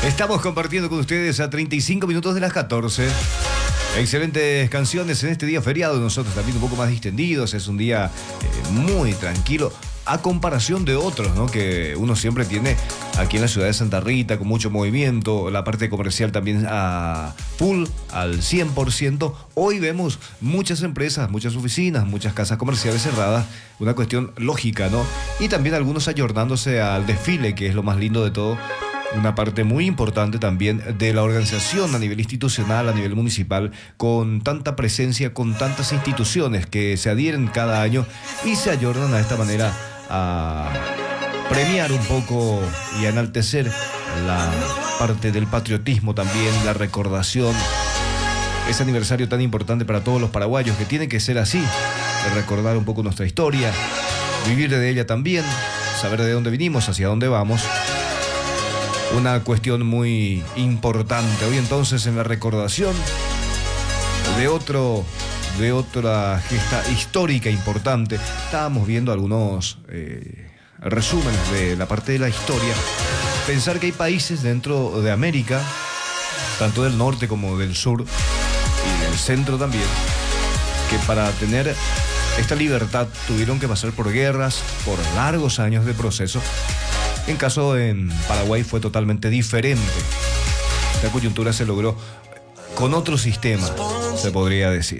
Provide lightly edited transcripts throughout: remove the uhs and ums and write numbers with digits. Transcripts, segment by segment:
Estamos compartiendo con ustedes a 35 minutos de las 14. Excelentes canciones en este día feriado. Nosotros también un poco más distendidos. Es un día muy tranquilo a comparación de otros, ¿no? Que uno siempre tiene aquí en la ciudad de Santa Rita con mucho movimiento. La parte comercial también a full, al 100%. Hoy vemos muchas empresas, muchas oficinas, muchas casas comerciales cerradas. Una cuestión lógica, ¿no? Y también algunos ayornándose al desfile, que es lo más lindo de todo. Una parte muy importante también de la organización a nivel institucional, a nivel municipal, con tanta presencia, con tantas instituciones que se adhieren cada año y se ayornan a esta manera a premiar un poco y a enaltecer la parte del patriotismo también, la recordación. Ese aniversario tan importante para todos los paraguayos, que tiene que ser así, de recordar un poco nuestra historia, vivir de ella también, saber de dónde vinimos, hacia dónde vamos. Una cuestión muy importante. Hoy entonces en la recordación de otra gesta histórica importante. Estábamos viendo algunos resúmenes de la parte de la historia. Pensar que hay países dentro de América, tanto del norte como del sur y del centro también, que para tener esta libertad tuvieron que pasar por guerras, por largos años de proceso. En caso en Paraguay fue totalmente diferente. Esta coyuntura se logró con otro sistema, se podría decir.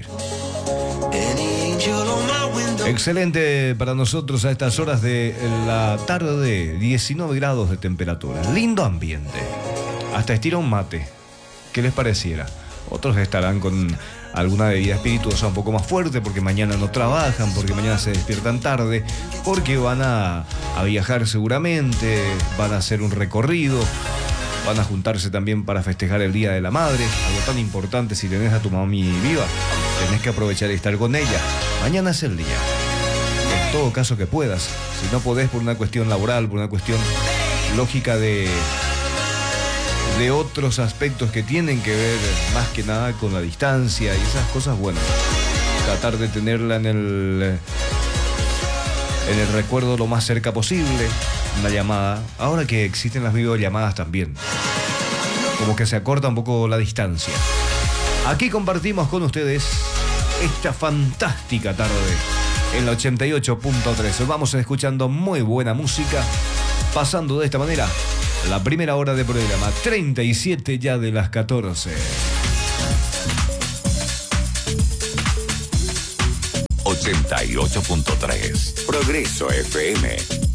Excelente para nosotros a estas horas de la tarde, 19 grados de temperatura. Lindo ambiente. Hasta estira un mate. ¿Qué les pareciera? Otros estarán con alguna bebida espirituosa un poco más fuerte porque mañana no trabajan, porque mañana se despiertan tarde, porque van a viajar seguramente, van a hacer un recorrido, van a juntarse también para festejar el Día de la Madre, algo tan importante. Si tenés a tu mami viva, tenés que aprovechar y estar con ella. Mañana es el día. En todo caso que puedas. Si no podés por una cuestión laboral, por una cuestión lógica de otros aspectos que tienen que ver más que nada con la distancia y esas cosas, bueno, tratar de tenerla en el recuerdo lo más cerca posible, una llamada. Ahora que existen las videollamadas también, como que se acorta un poco la distancia. Aquí compartimos con ustedes esta fantástica tarde en la 88.3. Vamos escuchando muy buena música, pasando de esta manera la primera hora de programa, 37 ya de las 14. 88.3 Progreso FM.